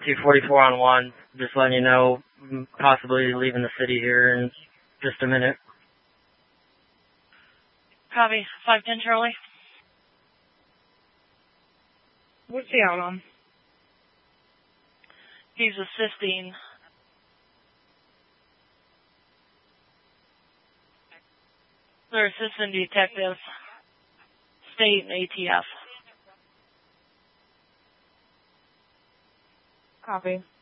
244 on 1. Just letting you know, possibly leaving the city here in just a minute. Copy. 510 Charlie. What's he out on? He's assisting. They're assistant detectives. State and ATF. Copy.